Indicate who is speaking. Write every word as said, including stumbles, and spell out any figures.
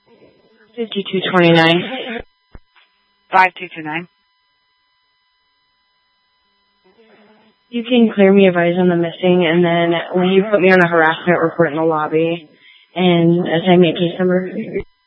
Speaker 1: fifty-two twenty-nine.
Speaker 2: five two two nine.
Speaker 1: You can clear me of eyes on the missing, and then when you put me on a harassment report in the lobby, and assign me a case number.